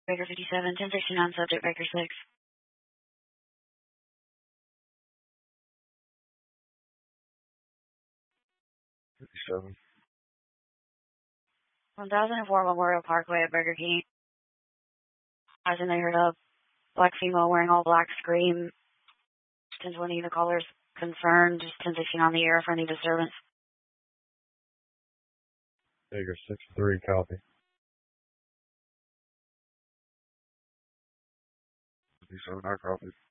Breaker 57, 1069, subject Breaker 6. 57. 1004 Memorial Parkway at Burger King. As in they heard a black female wearing all black scream. 1020, the caller's confirmed. 1016 on the air for any disturbance. Breaker 63, copy. 57, I copy.